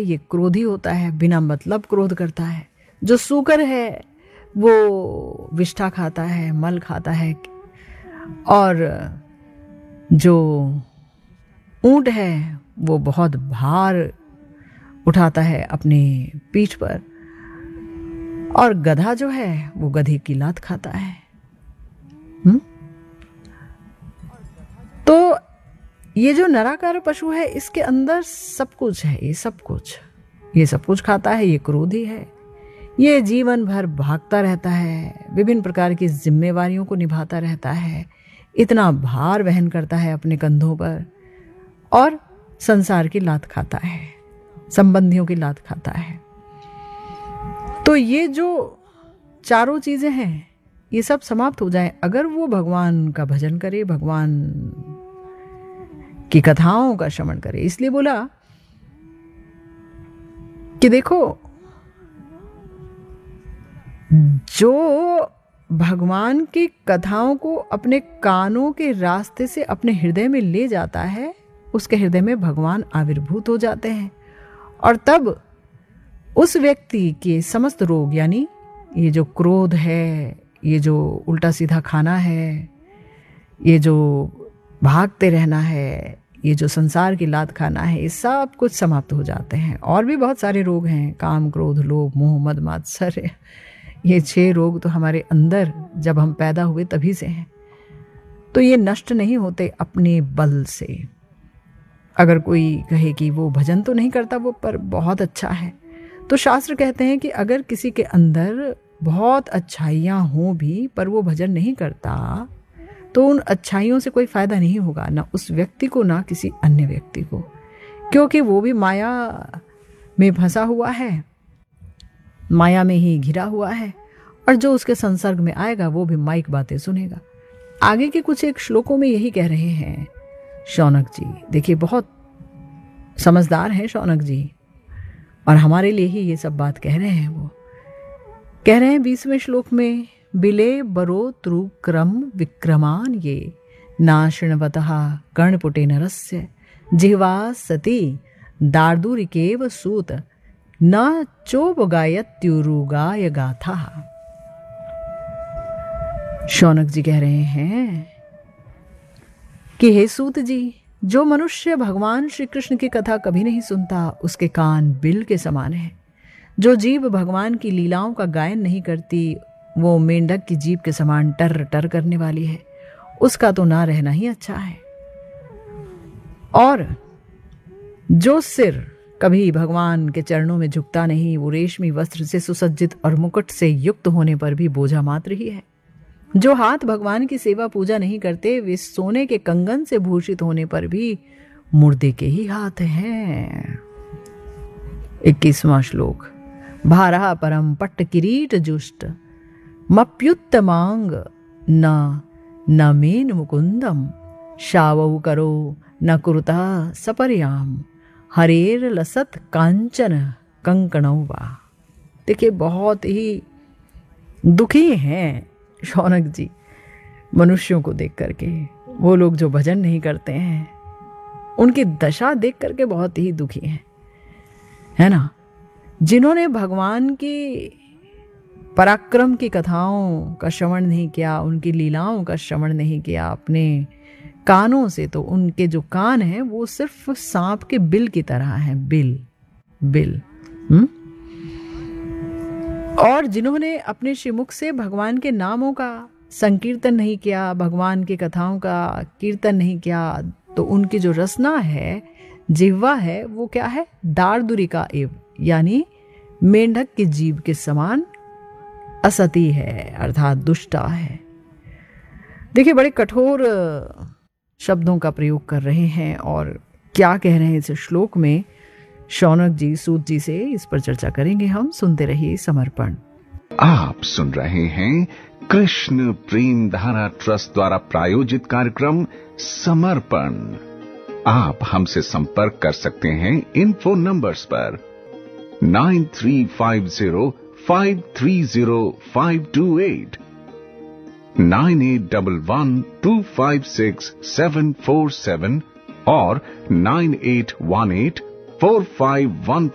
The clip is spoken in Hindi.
ये क्रोधी होता है, बिना मतलब क्रोध करता है। जो सूकर है वो विष्ठा खाता है, मल खाता है, और जो ऊंट है वो बहुत भार उठाता है अपनी पीठ पर, और गधा जो है वो गधे की लात खाता है। तो ये जो नराकार पशु है इसके अंदर सब कुछ है, ये सब कुछ खाता है, ये क्रोधी है। ये जीवन भर भागता रहता है, विभिन्न प्रकार की जिम्मेवारियों को निभाता रहता है, इतना भार वहन करता है अपने कंधों पर, और संसार की लात खाता है, संबंधियों की लात खाता है। तो ये जो चारों चीजें हैं ये सब समाप्त हो जाए अगर वो भगवान का भजन करे, भगवान की कथाओं का श्रवण करे। इसलिए बोला कि देखो, जो भगवान की कथाओं को अपने कानों के रास्ते से अपने हृदय में ले जाता है, उसके हृदय में भगवान आविर्भूत हो जाते हैं, और तब उस व्यक्ति के समस्त रोग, यानी ये जो क्रोध है, ये जो उल्टा सीधा खाना है, ये जो भागते रहना है, ये जो संसार की लात खाना है, ये सब कुछ समाप्त हो जाते हैं। और भी बहुत सारे रोग हैं, काम, क्रोध, लोभ, मोह, मद, मात्सर्य, ये 6 रोग तो हमारे अंदर जब हम पैदा हुए तभी से हैं। तो ये नष्ट नहीं होते अपने बल से। अगर कोई कहे कि वो भजन तो नहीं करता वो, पर बहुत अच्छा है, तो शास्त्र कहते हैं कि अगर किसी के अंदर बहुत अच्छाइयाँ हों भी पर वो भजन नहीं करता, तो उन अच्छाइयों से कोई फायदा नहीं होगा, ना उस व्यक्ति को ना किसी अन्य व्यक्ति को, क्योंकि वो भी माया में फंसा हुआ है, माया में ही घिरा हुआ है, और जो उसके संसर्ग में आएगा वो भी माइक बातें सुनेगा। आगे के कुछ एक श्लोकों में यही कह रहे हैं शौनक जी। देखिए, बहुत समझदार हैं शौनक जी, और हमारे लिए ही ये सब बात कह रहे हैं। वो कह रहे हैं 20वें श्लोक में, बिले बरो त्रुक्रम विक्रमान ये नाशृण्वतः कर्णपुटे नरस्य जिह्वा सती दार्दुरिकेव सूत न चोपगायत्युरुगाय गाथा। शौनक जी कह रहे हैं कि हे सूत जी, जो मनुष्य भगवान श्री कृष्ण की कथा कभी नहीं सुनता उसके कान बिल के समान है। जो जीव भगवान की लीलाओं का गायन नहीं करती वो मेंढक की जीभ के समान टर टर करने वाली है, उसका तो ना रहना ही अच्छा है। और जो सिर कभी भगवान के चरणों में झुकता नहीं, वो रेशमी वस्त्र से सुसज्जित और मुकुट से युक्त होने पर भी बोझा मात्र ही है। जो हाथ भगवान की सेवा पूजा नहीं करते, वे सोने के कंगन से भूषित होने पर भी मुर्दे के ही हाथ हैं। 21वां श्लोक, भारः परम पट्ट किरीट जुष्ट मप्युत्तमांग न मेन मुकुंदम शावौ करो न कुरुता सपर्याम हरेर लसत कांचन कंकणौ वा। देखिए, बहुत ही दुखी हैं शौनक जी मनुष्यों को देख करके। वो लोग जो भजन नहीं करते हैं उनकी दशा देख करके बहुत ही दुखी हैं, है ना। जिन्होंने भगवान की पराक्रम की कथाओं का श्रवण नहीं किया, उनकी लीलाओं का श्रवण नहीं किया अपने कानों से, तो उनके जो कान हैं वो सिर्फ सांप के बिल की तरह हैं, बिल। और जिन्होंने अपने श्रीमुख से भगवान के नामों का संकीर्तन नहीं किया, भगवान की कथाओं का कीर्तन नहीं किया, तो उनकी जो रसना है, जिह्वा है, वो क्या है, दार्दुरिका एव, यानी मेंढक की जीभ के समान असती है, अर्थात दुष्टा है। देखिए, बड़े कठोर शब्दों का प्रयोग कर रहे हैं, और क्या कह रहे हैं इस श्लोक में शौनक जी सूत जी से, इस पर चर्चा करेंगे हम। सुनते रहिए समर्पण। आप सुन रहे हैं कृष्ण प्रेम धारा ट्रस्ट द्वारा प्रायोजित कार्यक्रम समर्पण। आप हमसे संपर्क कर सकते हैं इन फोन नंबर्स पर 9350530528, 9811256747 और 98184515